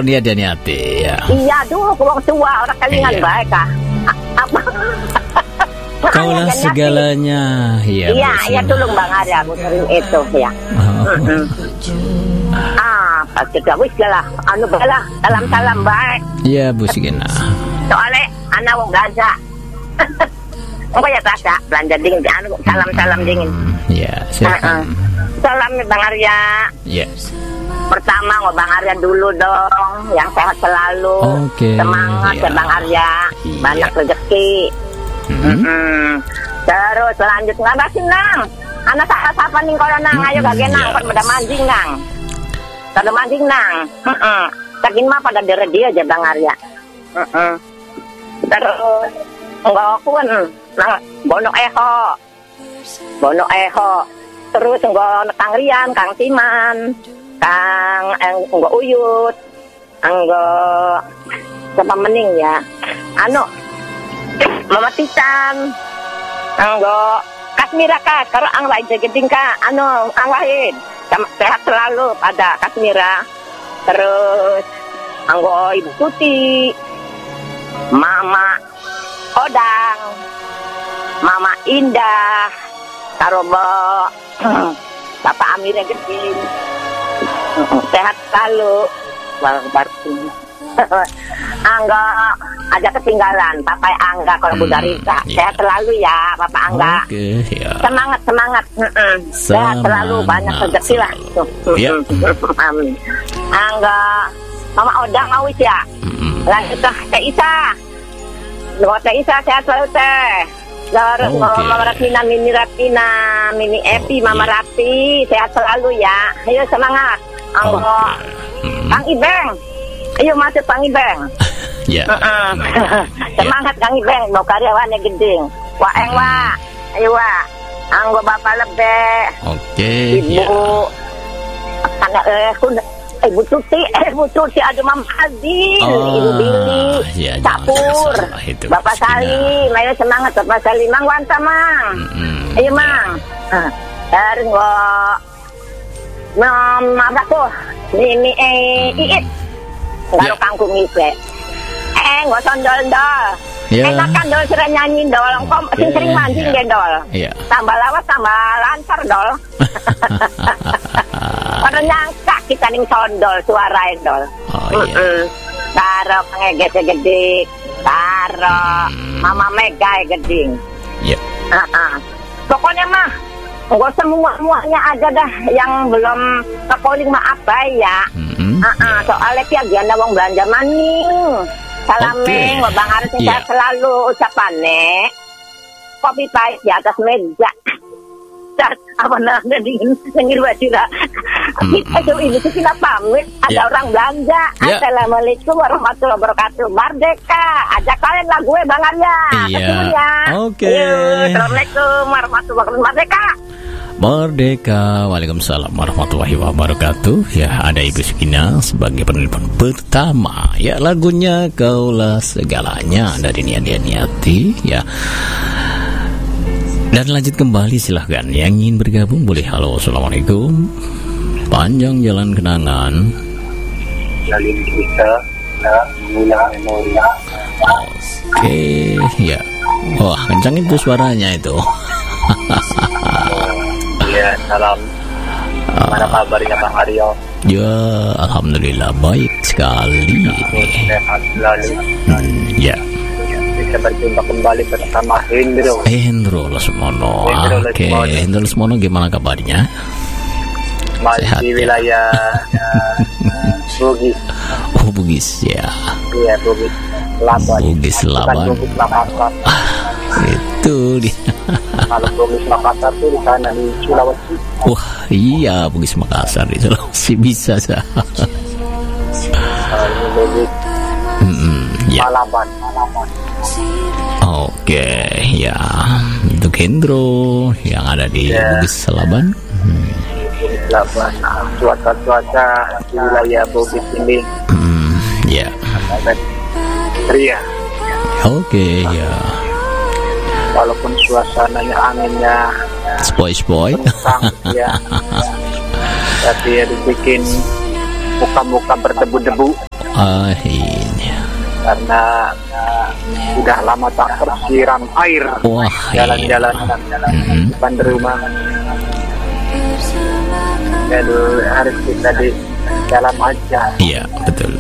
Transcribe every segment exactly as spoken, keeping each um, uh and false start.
kalau dia dia niati ya. Iya dulu wong tua orang kalingan iya. Baik ah. Apa? Kaulah segalanya. Iya. Iya, iya dulu Bang Arya aku sering itu ya. Oh. Mm-hmm. Ah, pasti wis lah. Anu bala salam-salam baik. Iya Bu Sigina. Soalnya anak mau belanja. Oh ya belanja, belanja dingin, anu salam-salam dingin. Iya, silakan. Uh-uh. Salam Bang Arya. Iya. Pertama ngomong Bang Arya dulu dong, yang sehat selalu. Okay, semangat ya. Ya Bang Arya, iya. Banyak rezeki. Mm-hmm. Mm-hmm. Terus lanjut nggak sih nang? Anak siapa nih kalau nang? Ayo gak genang, yeah. Pada mancing nang. Pada mancing nang. Uh-uh. Takin mah pada dia aja Bang Arya. Uh-uh. Terus enggak pun nang bono eho, bono eho. Terus enggak Kang Rian, Kang Timan, Kang enggak Uyut, enggak siapa mening ya. Anu Mama Titan, enggak Kasmira Kak, kalau ang lain geding Kak, anu ang lain sehat selalu pada Kasmira. Terus anggo Ibu Tuti, Mama Odang, Mama Indah, Karobo, Bapak Amir yang geding, sehat selalu. Angga aja ketinggalan Papa Angga kalau hmm, Bunda Rita iya. Sehat selalu ya Papa Angga. Okay, ya. Semangat semangat uh-uh. Sehat selalu banyak rezeki lah ya. Amin. Angga Mama Odang awis ya. Mm-hmm. Lanjut ke Teh Isa. Teh Isa sehat selalu Teh. Terus okay. Mama Ratina, Mini Ratina, Mini Epi, okay. Mama Rati sehat selalu ya. Ayo semangat. Angga okay. mm-hmm. Kang Ibeng. Ayo masuk Kang Ibeng. Ya. Uh-uh. Semangat Kang Ibeng, mau karyawannya geding. Wah eng wah. Ayo wah. Anggo Bapak Lebeh. Oke. Ibu. Ya. Anak eh Ibu Tuti, Ibu Tuti ada Mama Adin, oh, Ibu Billy, ya, Capur, Bapak Sali, ayo semangat Bapak Sali, Mang Wanta Mang. Mm-hmm. Ayo Mang. Ya. Terus gua Mama tuh. Ini eh Iit. Kalau yeah. Kangkung itu, eh nggak sondol-dol, yeah. Enakan dol sering nyanyi dol, kok okay. Sering mancing yeah. Deh dol, yeah. Tambah lawat tambah lancar dol. Pada nyangka kita nih sondol suara dol. Oh, yeah. Taro pengeges gede, taro mm. Mama Mega geding. Yeah. Uh-uh. Pokoknya mah nggak semua semuanya aja dah yang belum kepoling maaf ya. Mm-hmm. Uh-uh, soalnya tiap dia ada wong belanja maning. Salameng, okay. Bang Aris yeah. Saya selalu ucapannya kopi pahit di atas meja. Dan apa namanya dingin sengir wajira. Kita itu ini kita pamit. Ada yeah. Orang belanja. Yeah. Assalamualaikum warahmatullahi wabarakatuh. Merdeka. Ajak kalian lah gue Bang Arya. Iya. Ya. Oke. Okay. Assalamualaikum warahmatullahi wabarakatuh. Merdeka. Merdeka. Waalaikumsalam warahmatullahi wabarakatuh. Ya, ada Ibu Sigina sebagai penelpon pertama. Ya, lagunya Kaulah Segalanya dari Niat Niati. Ya. Dan lanjut kembali silahkan. Yang ingin bergabung boleh. Halo, assalamualaikum. Panjang jalan kenangan. Jalin kita. Oke, ya. Wah, kencang itu suaranya itu. Ya, salam. Mana uh, kabarnya Bang Aryo? Ya, alhamdulillah baik sekali. Sehat selalu. Hmm, ya. Bisa berjumpa kembali bersama Hendro. Eh, Hendro Lesmono. Oke, okay. Hendro Lesmono gimana kabarnya? Masih sehat, di wilayah ya? Bugis. Oh, Bugis ya. Iya, Bugis. Laban. Bugis Laban. Bugis Makassar. Ah, itu dia. Kalau Bugis Makassar tuh di sana di Sulawesi. Wah, iya Bugis Makassar di Sulawesi bisa sah. Ini Bugis. Hmm, ya. Malaban, Malaban. Oke, ya. Untuk Hendro yang ada di yeah. Bugis Laban. Hmm. Bugis Laban. Nah, cuaca-cuaca di wilayah Bugis ini. Hmm, ya. Ria. Oke, ya. Walaupun suasananya anginnya spoy-spoy ya, tapi ya dibikin muka-muka berdebu-debu. Ah, ini. Karena sudah lama tak tersiram air. Wah, jalan-jalan mm-hmm. depan rumah. Jadi harus kita di dalam aja. Iya, betul.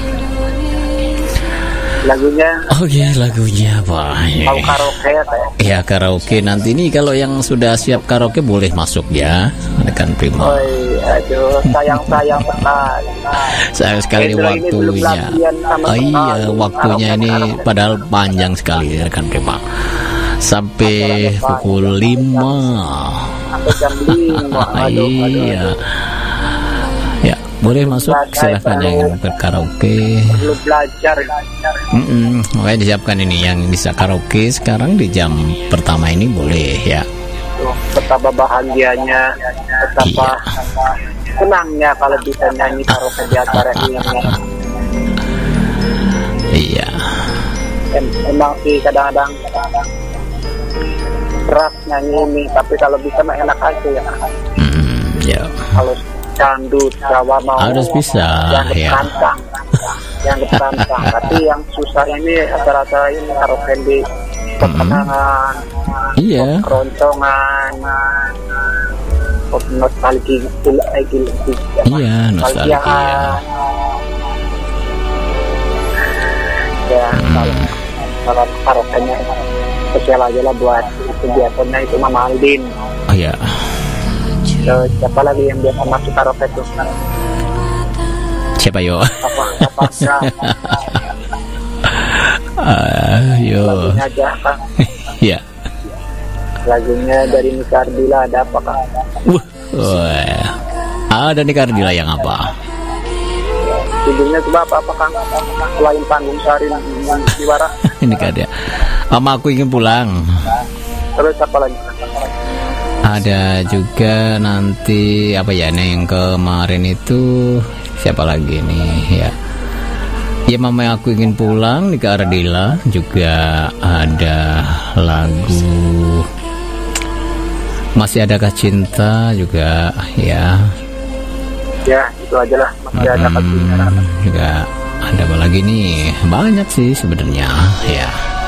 Lagunya Oke, okay, lagunya apa? mau karaoke ya, Teh? Ya, karaoke nanti ini kalau yang sudah siap karaoke boleh masuk ya, rekan Prima. Oi, aduh, sayang-sayang sekali. Sayang sekali Hendro waktunya. Oh iya, waktunya ini padahal panjang sekali rekan Prima. Sampai pukul lima. Sampai jam lima. Aduh, iya. Ya, boleh masuk, silahkan yang berkaraoke. Perlu belajar. Mm-mm, makanya disiapkan ini yang bisa karaoke sekarang di jam pertama ini boleh ya. Tuh, betapa bahagianya, betapa senangnya kalau bisa nyanyi karaoke di acara ini. Iya. Em- emang sih kadang-kadang keras nyanyi ini, tapi kalau bisa mah enak aja ya. Mm, ya. Kalau dangdut, Jawa mau Harus bisa, yang ya. ketantang, yang ketantang. Tapi yang susah ini rata-rata ini karaoke di pekenangan, Iya. keroncongan, pop nostalgia, lagi Iya, nostalgia. Ya, kalau kalau karaoke-nya spesial aja lah buat itu biasanya itu Mama Aldin. Oh ya. Terus siapa lagi yang biasa masuk karaoke tuh? Siapa yo? Apa apa Kang? Ah, yo. Lagunya aja Kang. Ya. Lagunya dari Nika Ardila ada apa Kang? Wah. Wah. Ada nih Kardila yang apa? Judulnya coba apa apa Kang? Selain Panggung Sari Jiwara. Ini ada. Ama aku ingin pulang. Terus apa lagi? Ada juga nanti apa ya nih yang kemarin itu siapa lagi nih ya? Ya Mama Aku Ingin Pulang Nika Ardila, juga ada lagu Masih Adakah Cinta juga ya. Ya itu aja lah. Masih ada Hmm, kasihnya. juga ada apa lagi nih? Banyak sih sebenarnya ya.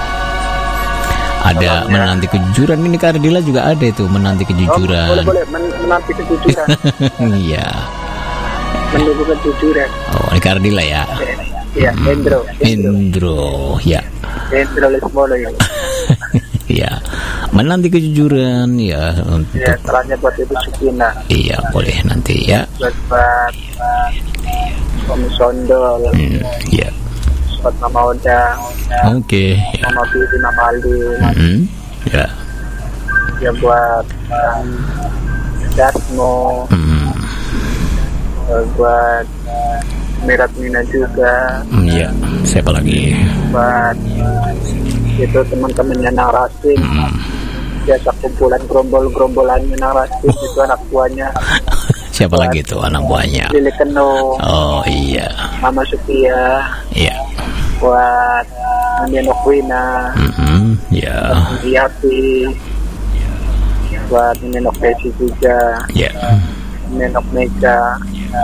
Ada Menanti Kejujuran, ini Kardila juga ada itu Menanti Oh, Kejujuran. boleh boleh Men- menanti kejujuran. Iya. Menunggu kejujuran. Oh, ini Kardila ya. Ya, Hendro. Indro, ya. Hendro Lesmolo ya. Ya. Menanti Kejujuran ya untuk Ya, salahnya buat Ibu Sukina. iya, boleh nanti ya. Buat buat Om Sondol. Hmm, ya. Buat Mama Oda. Oke, ya. Mama Bibi, Mama Aldin. Hmm, ya. Ya buat um, Dasmo. Hmm, Ya, buat Mirat Mina juga. hmm, ya. Siapa lagi? Buat itu teman-temannya Nang Rasim. Hmm. Biasa kumpulan gerombol-gerombolannya Nang Rasim. Itu anak buahnya. Siapa lagi tuh anak buahnya? Lili Keno. Oh iya, Mama Sutia. iya. Buat Menenok Wina. Hmm, ya, Diapi. Buat Menenok Desi juga. ya. Menenok Mega.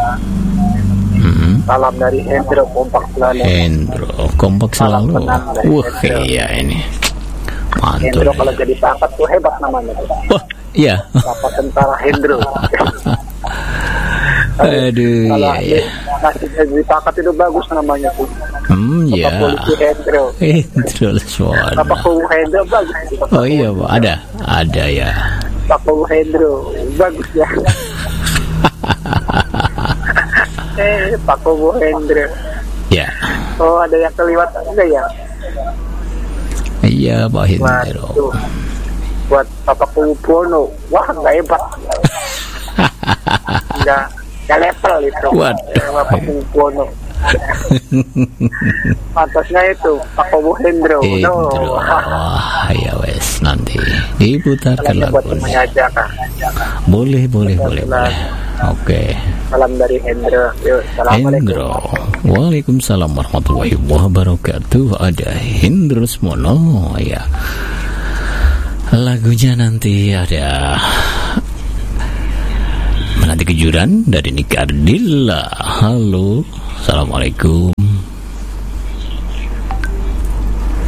Hmm. Salam dari Hendro, kompak selalu. Hendro, kompak selalu. Wah, iya ini. Mantul. Hendro kalau jadi pangkat tuh hebat namanya tuh. Wah, iya. Bapak Tentara Hendro. Aduh, Kalau iya, iya. masih jadi pangkat itu bagus namanya tuh. Hmm, Bapak ya. Polisi Hendro. Hendro Lesmolo. Bapak Kubu Hendro bagus. Oh iya, Pak. Ada, ada ya. Bapak Kubu Hendro bagus ya. eh, Pak Kubu Hendro. Ya, Oh, ada yang kelewat enggak ya? iya, Pak Buat Hendro. tuh, buat Bapak Kubu Bono. Wah, enggak hebat. Enggak, enggak level itu. Waduh. Bapak Kubu Bono. Pantasnya itu Pak Kubu Hendro. Hendro. No. Wah, ya wes nanti diputarkan Salamnya buat semuanya lagunya. aja Kak. Boleh, boleh, boleh, boleh. Oke. Salam dari Hendro. Yuk, assalamualaikum. Hendro. Waalaikumsalam warahmatullahi wabarakatuh. Ada Hendro Lesmolo ya. Lagunya nanti ada Menanti Kejujuran dari Nika Ardila. Halo, assalamualaikum.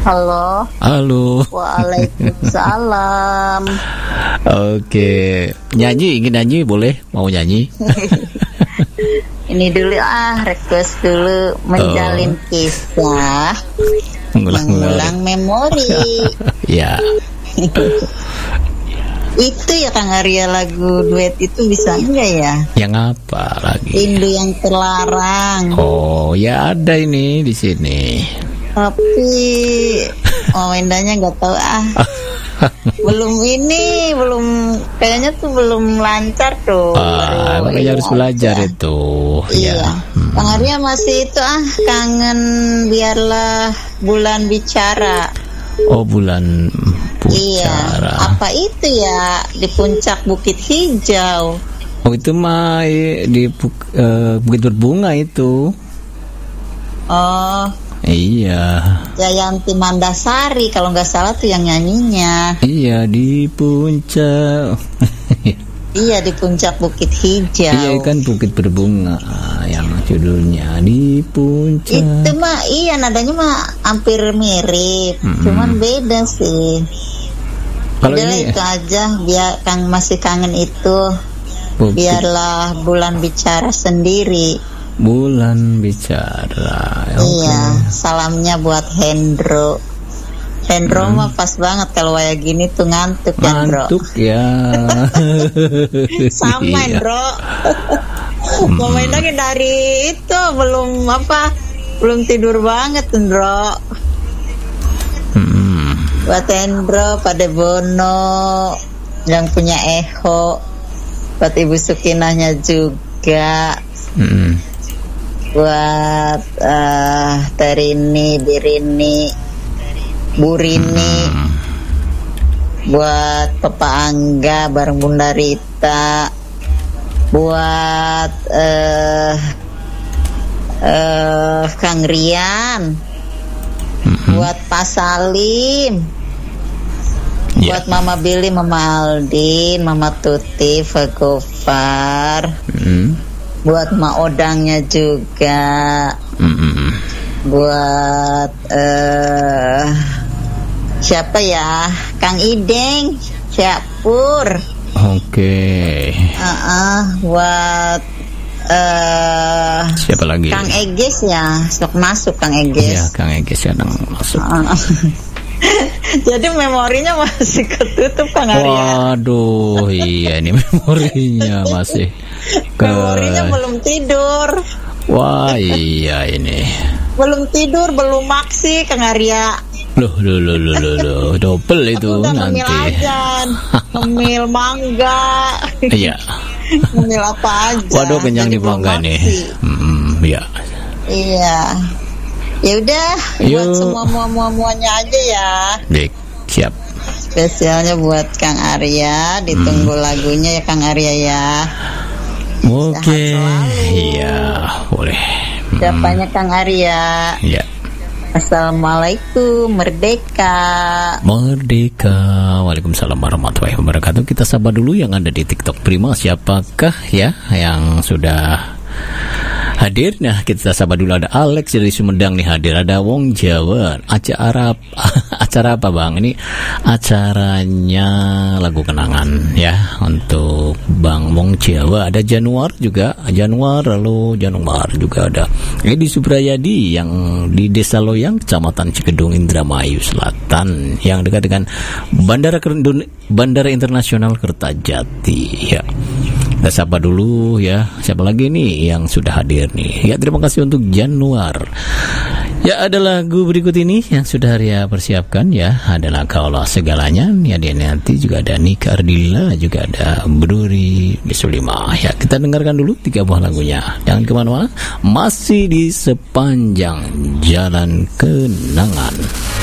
Halo. Halo. Waalaikumsalam. Oke, nyanyi, ingin nyanyi boleh? Mau nyanyi? Ini dulu ah, request dulu menjalin oh. kisah, mengulang memori. Ya. Itu ya Kang Arya, lagu duet itu bisa enggak ya? Yang apa lagi? Rindu yang terlarang. Oh, ya ada ini di sini. Tapi oh Wendanya nggak tahu ah. belum ini belum kayaknya tuh belum lancar tuh. Ah, makanya harus belajar itu. Iya. Ya. Hmm. Kang Arya masih itu ah, kangen biarlah bulan bicara. Oh, bulan bicara. Iya. Apa itu ya di puncak Bukit Hijau? Oh, itu mah di uh, Bukit Berbunga itu. Oh. Iya. Jayanti Mandasari kalau nggak salah tuh yang nyanyinya. Iya, di puncak. Iya, di puncak Bukit Hijau. Iya, kan Bukit Berbunga yang judulnya di puncak. Itu mah iya nadanya mah hampir mirip, mm-hmm. cuman beda sih. Kalau ini itu aja, biar Kang masih kangen itu. Bukit. Biarlah bulan bicara sendiri. Bulan bicara. Okay. Iya, salamnya buat Hendro. Hendro hmm. mah pas banget kalau kayak gini tuh ngantuk, Hendro. Ngantuk ya. Sama iya. Hendro. Mau main lagi dari itu belum apa? Belum tidur banget, Hendro. Hmm. Buat Hendro, pada Bono yang punya Eho, buat Ibu Sukinahnya juga. Hmm. Buat uh, Terini, Birini, Burini, hmm. buat Papa Angga bareng Bunda Rita, buat uh, uh, Kang Rian, hmm. buat Pak Salim, yeah. buat Mama Billy, Mama Aldin, Mama Tuti, Pak Gofar. Hmm. Buat Mak Odangnya juga, mm-hmm. buat uh, siapa ya, Kang Ideng, Syapur. Oke. Okay. Uh-uh, buat uh, siapa lagi? Kang Eges ya, sok masuk Kang Eges. Iya, Kang Eges ya masuk. Uh-uh. Jadi memorinya masih ketutup Kang Arya. Waduh, iya ini memorinya masih ke... Memorinya belum tidur. Wah, iya ini. Belum tidur, belum maksi Kang Arya. Loh, loh, loh, loh, loh, loh. Double itu udah nanti. Ngemil ajan, ngemil mangga. Iya. Ngemil apa aja. Waduh, kenyang di mangga nih. Hmm, iya. Iya. Ya udah, buat semua mua-mua-muanya aja ya. Baik, siap. Spesialnya buat Kang Arya, ditunggu hmm. lagunya ya Kang Arya ya. Oke, okay. Iya, boleh. Siapanya hmm. Kang Arya? Iya. Assalamualaikum, merdeka. Merdeka. Waalaikumsalam warahmatullahi wabarakatuh. Kita sapa dulu yang ada di TikTok Prima. Siapakah ya yang sudah hadir? Nah, kita sapa dulu. Ada Alex dari Sumedang nih hadir. Ada Wong Jawa. Acara acara apa Bang? Ini acaranya lagu kenangan ya untuk Bang Wong Jawa. Ada Januar juga. Januar lalu Januar juga ada. Ini di Subrayadi yang di Desa Loyang, Kecamatan Cikedung, Indramayu Selatan, yang dekat dengan Bandara Bandara Internasional Kertajati ya. Kita sapa dulu ya. Siapa lagi nih yang sudah hadir nih? Ya, terima kasih untuk Januar. Ya, ada lagu berikut ini yang sudah Arya persiapkan ya. Adalah Kaulah Segalanya. Ya, dia nanti juga ada Nika Ardila, juga ada Bruri Bisulima. Ya, kita dengarkan dulu tiga buah lagunya. Jangan kemana-mana. Masih di sepanjang jalan kenangan.